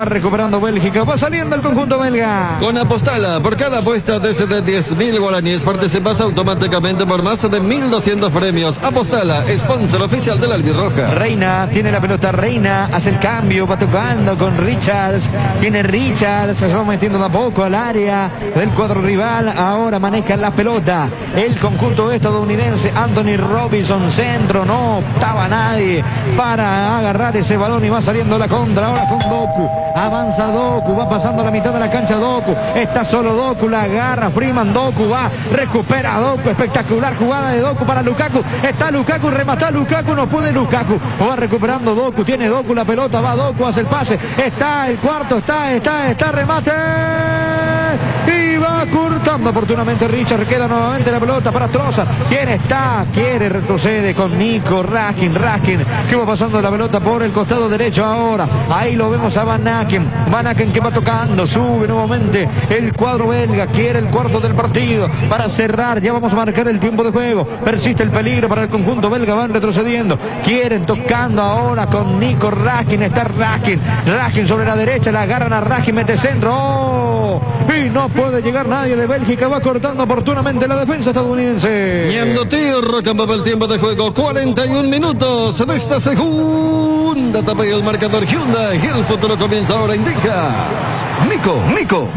recuperando Bélgica. Va saliendo el conjunto belga. Con Apostala, por cada apuesta desde 10.000 guaraníes participas automáticamente por más de 1.200 premios. Apostala, sponsor oficial de la albirroja. Reina tiene la pelota. Reina hace el cambio. Va tocando con Richards. Tiene Richards. Se va metiendo de a poco al área del cuadro rival. Ahora maneja la pelota el conjunto estadounidense. Anthony Robinson, centro. No estaba nadie para agarrar ese balón y va saliendo la contra. Ahora con Doku. Avanza Doku. Va pasando la mitad de la cancha Doku. Está solo Doku. La agarra Freeman. Doku va. Recupera a Doku. Espectacular jugada de Doku para Lukaku. Está Lukaku. Remata Lukaku. No puede Lukaku. Va recuperando Doku. Tiene Doku la pelota. Va Doku. Hace el pase. Está el cuarto. Está. Remate. Y va cortando oportunamente Richard. Queda nuevamente la pelota para Trossard. ¿Quién está? Retrocede con Nico Raskin. Que va pasando la pelota por el costado derecho ahora. Ahí lo vemos a Van Aken. Van Aken que va tocando. Sube nuevamente el cuadro belga. Quiere el cuarto del partido para cerrar. Ya vamos a marcar el tiempo de juego. Persiste el peligro para el conjunto belga. Van retrocediendo. Quieren tocando ahora con Nico Raskin. Está Raskin. Raskin sobre la derecha. La agarran a Raskin. Mete centro. ¡Oh! Y no puede llegar nadie de Bélgica. Va cortando oportunamente la defensa estadounidense. Campo el tiempo de juego, 41 minutos de esta segunda etapa y el marcador Hyundai. El futuro comienza ahora, indica Nico.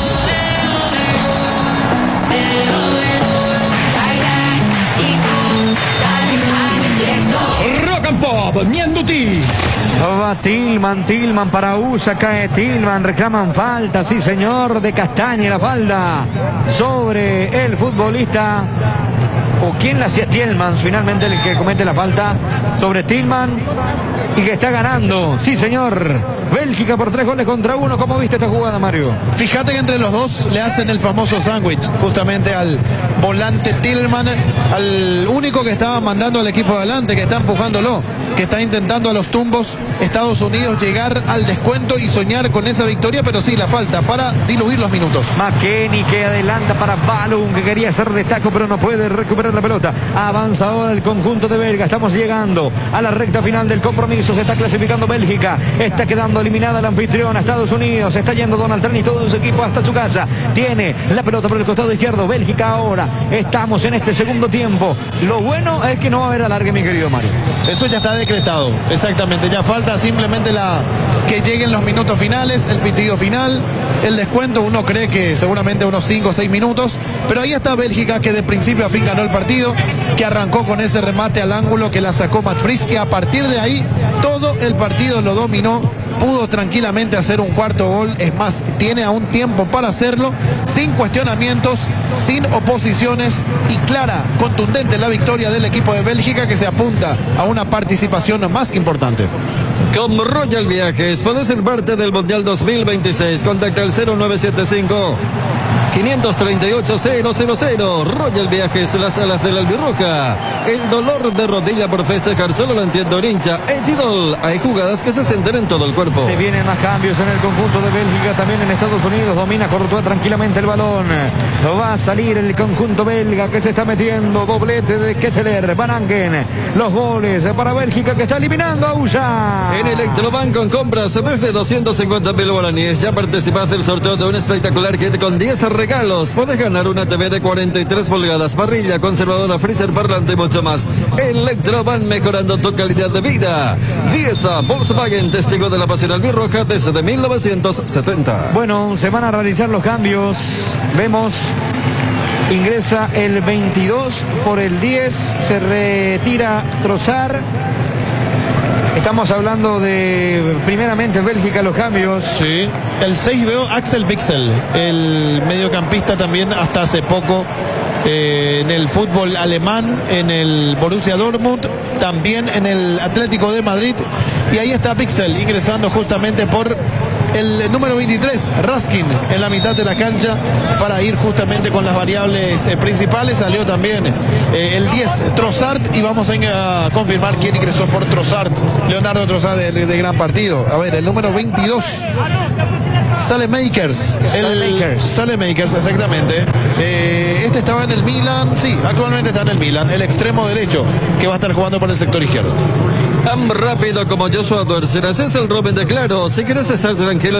Rock and Pop, Mienduti. Va Tillman para USA, cae Tillman, reclaman falta, sí señor, de Castaña la falda sobre el futbolista. ¿O quién la hacía? Tillman, finalmente el que comete la falta sobre Tillman y que está ganando, sí señor. Bélgica por 3-1. ¿Cómo viste esta jugada, Mario? Fíjate que entre los dos le hacen el famoso sándwich, justamente al volante Tillman, al único que estaba mandando al equipo adelante, que está empujándolo, que está intentando a los tumbos Estados Unidos llegar al descuento y soñar con esa victoria, pero sí la falta para diluir los minutos. McKennie que adelanta para Balloon, que quería hacer destaco pero no puede recuperar la pelota. Avanza ahora el conjunto de belga. Estamos llegando a la recta final del compromiso. Se está clasificando Bélgica. Está quedando eliminada la anfitriona Estados Unidos. Está yendo Donald Trump y todo su equipo hasta su casa. Tiene la pelota por el costado izquierdo. Bélgica ahora. Estamos en este segundo tiempo. Lo bueno es que no va a haber alargue, mi querido Mario. Eso ya está decretado, exactamente. Ya falta simplemente que lleguen los minutos finales, el pitido final, el descuento. Uno cree que seguramente unos 5 o 6 minutos, pero ahí está Bélgica, que de principio a fin ganó el partido, que arrancó con ese remate al ángulo que la sacó Matt Fries, y a partir de ahí todo el partido lo dominó. Pudo tranquilamente hacer un cuarto gol, es más, tiene aún tiempo para hacerlo, sin cuestionamientos, sin oposiciones, y clara, contundente la victoria del equipo de Bélgica, que se apunta a una participación más importante. Con Royal Viajes puede ser parte del Mundial 2026. Contacta al 0975 538 000. Royal Viajes, las alas de la albirroja. El dolor de rodilla por festejar solo lo entiendo un hincha. Etidol, hay jugadas que se sienten en todo el cuerpo. Se vienen más cambios en el conjunto de Bélgica, también en Estados Unidos. Domina Courtois tranquilamente el balón. Lo va a salir el conjunto belga, que se está metiendo. Doblete de Ketteler, Van Aken. Los goles para Bélgica, que está eliminando a USA. En Electrobank, con compras desde 250.000 guaraníes, ya participas del sorteo de un espectacular kit con 10 regalos. Puedes ganar una TV de 43 pulgadas, parrilla, conservadora, freezer, parlante y mucho más. Electrobank, mejorando tu calidad de vida. Diesa, Volkswagen, testigo de la pasión albirroja desde 1970. Bueno, se van a realizar los cambios. Vemos, ingresa el 22 por el 10, se retira Trossard. Estamos hablando de, primeramente, Bélgica, los cambios. Sí, el 6 veo Axel Witsel, el mediocampista también hasta hace poco en el fútbol alemán, en el Borussia Dortmund, también en el Atlético de Madrid. Y ahí está Witsel ingresando justamente por el número 23, Raskin, en la mitad de la cancha, para ir justamente con las variables principales. Salió también el 10, Trossard, y vamos a confirmar quién ingresó por Trossard. Leonardo Trossard, de gran partido. A ver, el número 22, Saelemaekers. Saelemaekers, exactamente. Este estaba en el Milan, sí, actualmente está en el Milan, el extremo derecho, que va a estar jugando por el sector izquierdo. Tan rápido como Joshua Duerceras es el Robin de Claro. Si quieres estar tranquilo